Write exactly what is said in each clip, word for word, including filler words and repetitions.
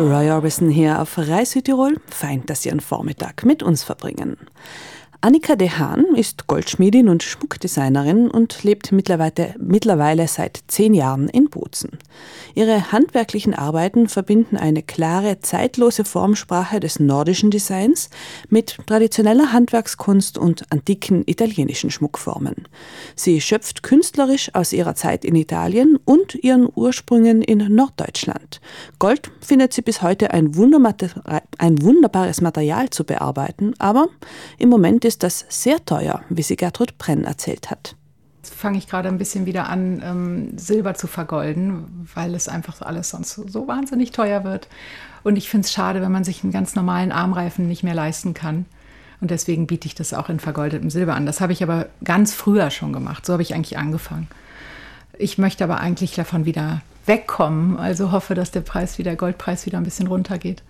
Roy Orbison hier auf Reis Südtirol. Fein, dass Sie einen Vormittag mit uns verbringen. Annika de Haan ist Goldschmiedin und Schmuckdesignerin und lebt mittlerweile, mittlerweile seit zehn Jahren in Bozen. Ihre handwerklichen Arbeiten verbinden eine klare, zeitlose Formsprache des nordischen Designs mit traditioneller Handwerkskunst und antiken italienischen Schmuckformen. Sie schöpft künstlerisch aus ihrer Zeit in Italien und ihren Ursprüngen in Norddeutschland. Gold findet sie bis heute ein, ein wunderbares Material zu bearbeiten, aber im Moment ist ist das sehr teuer, wie sie Gertrud Brenn erzählt hat. Jetzt fange ich gerade ein bisschen wieder an, ähm, Silber zu vergolden, weil es einfach alles sonst so, so wahnsinnig teuer wird. Und ich finde es schade, wenn man sich einen ganz normalen Armreifen nicht mehr leisten kann. Und deswegen biete ich das auch in vergoldetem Silber an. Das habe ich aber ganz früher schon gemacht. So habe ich eigentlich angefangen. Ich möchte aber eigentlich davon wieder wegkommen. Also hoffe, dass der Preis wieder, Goldpreis wieder ein bisschen runtergeht.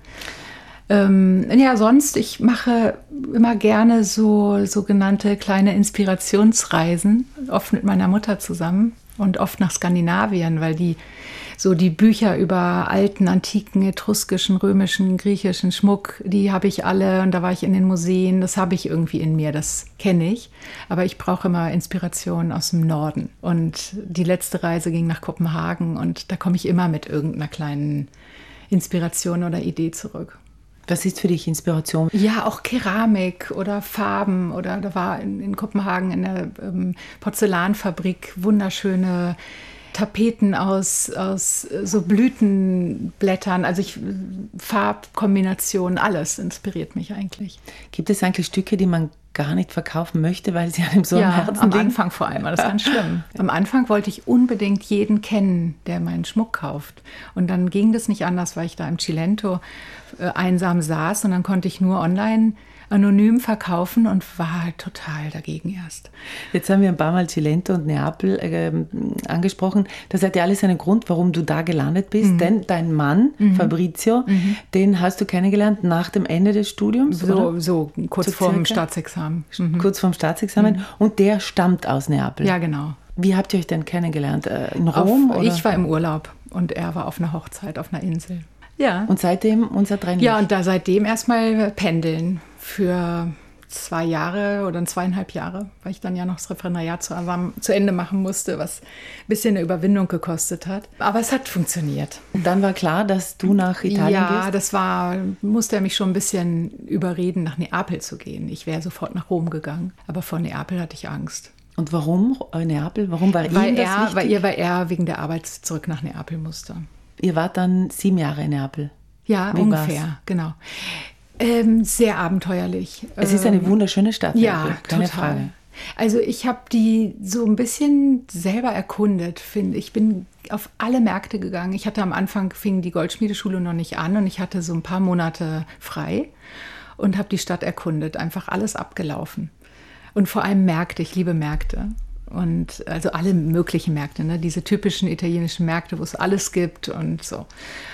Ähm, ja, sonst, ich mache immer gerne so sogenannte kleine Inspirationsreisen, oft mit meiner Mutter zusammen und oft nach Skandinavien, weil die so die Bücher über alten, antiken, etruskischen, römischen, griechischen Schmuck, die habe ich alle und da war ich in den Museen, das habe ich irgendwie in mir, das kenne ich. Aber ich brauche immer Inspiration aus dem Norden. Und die letzte Reise ging nach Kopenhagen und da komme ich immer mit irgendeiner kleinen Inspiration oder Idee zurück. Was ist für dich Inspiration? Ja, auch Keramik oder Farben. Oder da war in, in Kopenhagen in der ähm, Porzellanfabrik wunderschöne Tapeten aus, aus so Blütenblättern. Also ich, Farbkombinationen, alles inspiriert mich eigentlich. Gibt es eigentlich Stücke, die man gar nicht verkaufen möchte, weil sie einem so ja, am Herzen am liegen? Anfang vor allem, war das ganz schlimm. Am Anfang wollte ich unbedingt jeden kennen, der meinen Schmuck kauft. Und dann ging das nicht anders, weil ich da im Cilento äh, einsam saß und dann konnte ich nur online anonym verkaufen und war halt total dagegen erst. Jetzt haben wir ein paar Mal Cilento und Neapel äh, angesprochen. Das hat ja alles einen Grund, warum du da gelandet bist. Mhm. Denn dein Mann, mhm. Fabrizio, mhm. den hast du kennengelernt nach dem Ende des Studiums, So, oder? so kurz So vorm circa? Staatsexamen. Mhm. Kurz vorm Staatsexamen. Mhm. Und der stammt aus Neapel. Ja, genau. Wie habt ihr euch denn kennengelernt? Äh, in Rom? Auf, oder? Ich war im Urlaub und er war auf einer Hochzeit auf einer Insel. Ja. Und seitdem unser Trennung? Ja, und da seitdem erstmal pendeln für zwei Jahre oder zweieinhalb Jahre, weil ich dann ja noch das Referendariat zu, zu Ende machen musste, was ein bisschen eine Überwindung gekostet hat. Aber es hat funktioniert. Und dann war klar, dass du nach Italien ja, gehst? Ja, das war, musste er mich schon ein bisschen überreden, nach Neapel zu gehen. Ich wäre sofort nach Rom gegangen, aber vor Neapel hatte ich Angst. Und warum Neapel? Warum war weil ihm das er, wichtig? weil, ihr, weil er wegen der Arbeit zurück nach Neapel musste. Ihr wart dann sieben Jahre in Neapel? Ja, Wie ungefähr, war's? Genau. Ähm, sehr abenteuerlich. Es ist eine wunderschöne Stadt. Ja, Neapel, keine total. Frage. Also ich habe die so ein bisschen selber erkundet, finde ich. Ich bin auf alle Märkte gegangen. Ich hatte am Anfang, fing die Goldschmiedeschule noch nicht an und ich hatte so ein paar Monate frei und habe die Stadt erkundet, einfach alles abgelaufen. Und vor allem Märkte, ich liebe Märkte. Und also alle möglichen Märkte, ne? Diese typischen italienischen Märkte, wo es alles gibt und so.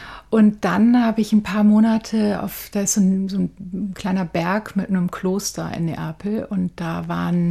Und dann habe ich ein paar Monate auf, da ist so ein, so ein kleiner Berg mit einem Kloster in Neapel und da waren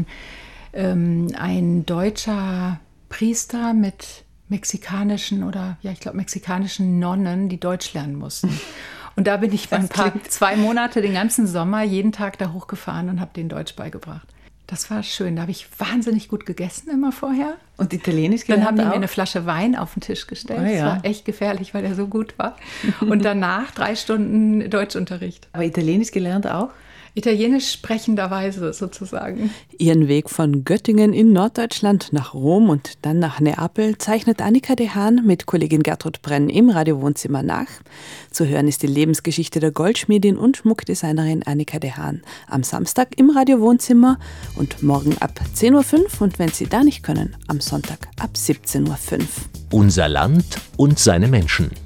ähm, ein deutscher Priester mit mexikanischen oder, ja, ich glaube, mexikanischen Nonnen, die Deutsch lernen mussten. Und da bin ich ein paar, zwei Monate, den ganzen Sommer, jeden Tag da hochgefahren und habe denen Deutsch beigebracht. Das war schön. Da habe ich wahnsinnig gut gegessen immer vorher. Und Italienisch gelernt Dann haben die auch? mir eine Flasche Wein auf den Tisch gestellt. Oh, ja. Das war echt gefährlich, weil der so gut war. Und danach drei Stunden Deutschunterricht. Aber Italienisch gelernt auch? Italienisch sprechenderweise sozusagen. Ihren Weg von Göttingen in Norddeutschland nach Rom und dann nach Neapel zeichnet Annika de Haan mit Kollegin Gertrud Brenn im Radiowohnzimmer nach. Zu hören ist die Lebensgeschichte der Goldschmiedin und Schmuckdesignerin Annika de Haan am Samstag im Radiowohnzimmer und morgen ab zehn Uhr fünf und wenn Sie da nicht können, am Sonntag ab siebzehn Uhr fünf. Unser Land und seine Menschen.